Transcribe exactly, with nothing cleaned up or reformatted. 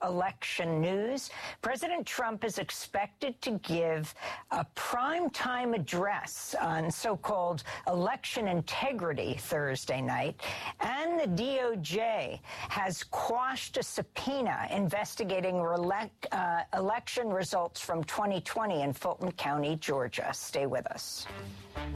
election news. President Trump is expected to give a primetime address on so-called election integrity Thursday night, and the D O J has quashed a subpoena investigating rele- uh, election results from twenty twenty in Fulton County, Georgia. Stay with us.